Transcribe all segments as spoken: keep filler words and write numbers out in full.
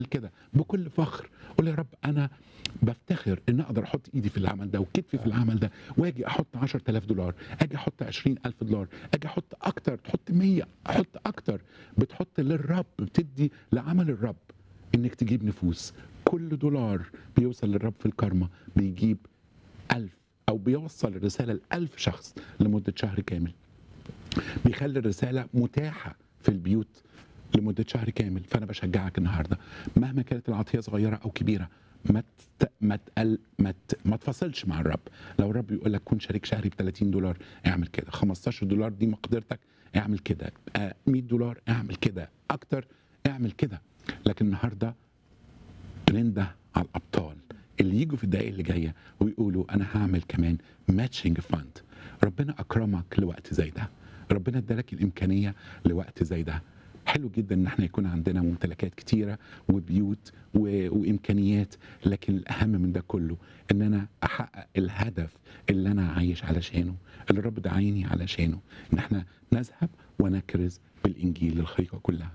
كده بكل فخر، قول يا رب أنا بافتخر إن أقدر أحط إيدي في العمل ده وكتفي في العمل ده، وآجي أحط عشرة آلاف دولار، آجي أحط عشرين ألف دولار، آجي أحط أكتر، تحط مية، أحط أكتر، بتحط للرب، بتدي لعمل الرب إنك تجيب نفوس. كل دولار بيوصل للرب في الكارما بيجيب ألف، أو بيوصل الرسالة لألف شخص لمدة شهر كامل. بيخلي الرسالة متاحة في البيوت لمدة شهر كامل. فأنا بشجعك النهاردة مهما كانت العطية صغيرة أو كبيرة، ما ت... ما تقل... ما, ت... ما تفاصلش مع الرب. لو الرب يقول لك كن شريك شهري ب ثلاثين دولار، اعمل كده. خمستاشر دولار دي مقدرتك، اعمل كده. آه مية دولار، اعمل كده. أكتر، اعمل كده. لكن النهاردة بننده على الأبطال اللي يجوا في الدقائق اللي جاية ويقولوا أنا هعمل كمان ماتشنج فاند. ربنا أكرمك لوقت زي ده، ربنا ادالك الإمكانية لوقت زي ده. حلو جدا ان احنا يكون عندنا ممتلكات كتيره وبيوت و... وامكانيات، لكن الاهم من ده كله ان انا احقق الهدف اللي انا عايش علشانه، اللي الرب دعاني علشانه، ان احنا نذهب ونكرز بالانجيل للخليقه كلها.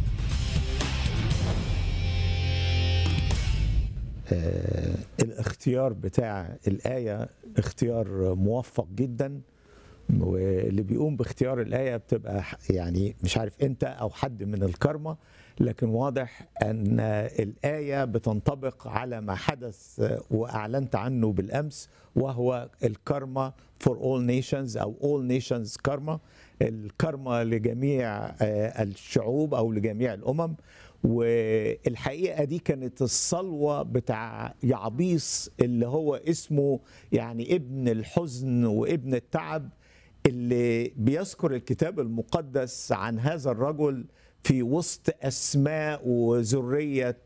آه الاختيار بتاع الآية اختيار موفق جدا، واللي بيقوم باختيار الآية بتبقى يعني مش عارف انت او حد من الكرمة، لكن واضح ان الآية بتنطبق على ما حدث واعلنت عنه بالامس، وهو الكرمة for all nations او all nations كرمة، الكرمة لجميع الشعوب او لجميع الامم. والحقيقة دي كانت الصلوة بتاع يعبيس اللي هو اسمه يعني ابن الحزن وابن التعب، اللي بيذكر الكتاب المقدس عن هذا الرجل في وسط أسماء وذرية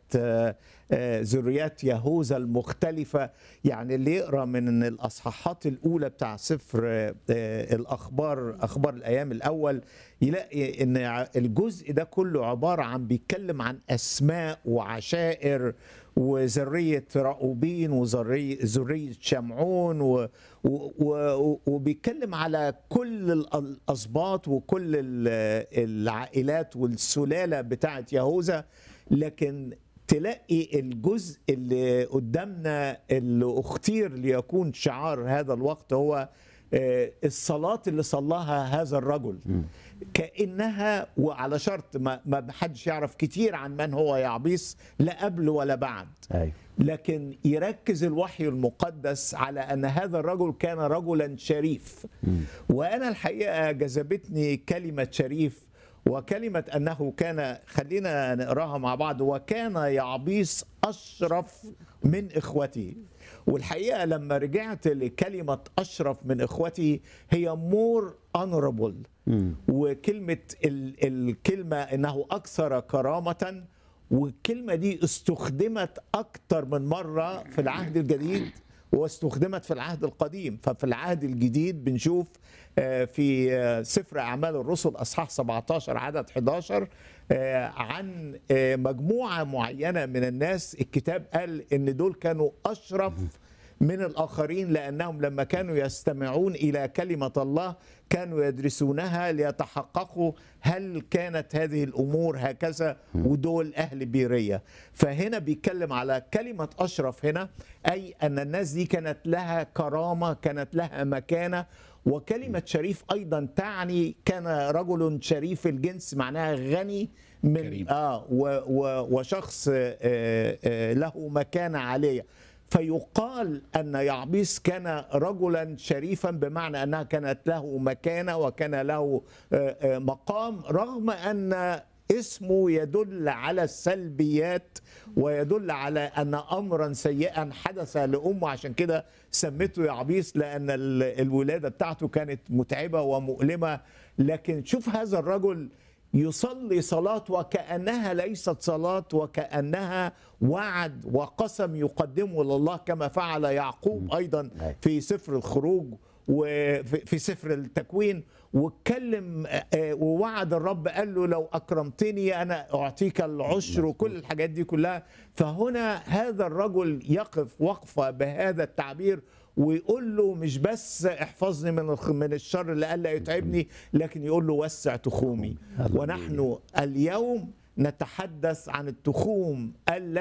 ذريات يهوذا المختلفة. يعني اللي يقرأ من الأصحاحات الأولى بتاع سفر الأخبار، أخبار الأيام الأول، يلاقي أن الجزء ده كله عبارة عن بيتكلم عن أسماء وعشائر وذرية رأوبين وذرية شمعون و... و... وبيتكلم على كل الأسباط وكل العائلات والسلالة بتاعت يهوذا. لكن تلاقي الجزء اللي قدامنا اللي اختير ليكون شعار هذا الوقت هو الصلاة اللي صلاها هذا الرجل، كأنها وعلى شرط ما ما حدش يعرف كتير عن من هو يعبيس لا قبل ولا بعد. أي. لكن يركز الوحي المقدس على أن هذا الرجل كان رجلا شريف. م. وأنا الحقيقة جذبتني كلمة شريف وكلمة أنه كان، خلينا نقراها مع بعض، وكان يعبيس أشرف من إخوته. والحقيقة لما رجعت لكلمة أشرف من إخوته هي more honorable، وكلمة الكلمة إنه أكثر كرامة، والكلمة دي استخدمت أكثر من مرة في العهد الجديد واستخدمت في العهد القديم. ففي العهد الجديد بنشوف في سفر أعمال الرسل أصحاح سبعة عشر عدد أحد عشر عن مجموعة معينة من الناس، الكتاب قال إن دول كانوا أشرف من الآخرين، لأنهم لما كانوا يستمعون إلى كلمة الله كانوا يدرسونها ليتحققوا هل كانت هذه الأمور هكذا، ودول أهل بيرية. فهنا بيتكلم على كلمة أشرف هنا، أي أن الناس دي كانت لها كرامة، كانت لها مكانة. وكلمة شريف أيضا تعني كان رجل شريف الجنس، معناها غني من كريم. آه و و وشخص آه آه له مكانة عالية. فيقال أن يعبيس كان رجلا شريفا بمعنى أنها كانت له مكانة وكان له مقام، رغم أن اسمه يدل على السلبيات ويدل على أن أمرا سيئا حدث لأمه، عشان كده سمته يعبيس لأن الولادة بتاعته كانت متعبة ومؤلمة. لكن شوف هذا الرجل يصلي صلاة وكأنها ليست صلاة، وكأنها وعد وقسم يقدمه لله، كما فعل يعقوب أيضا في سفر الخروج وفي سفر التكوين. واتكلم ووعد الرب، قال له لو أكرمتني أنا أعطيك العشر وكل الحاجات دي كلها. فهنا هذا الرجل يقف وقفة بهذا التعبير ويقول له مش بس احفظني من من الشر اللي قال لا يتعبني، لكن يقول له وسع تخومي. ونحن اليوم نتحدث عن التخوم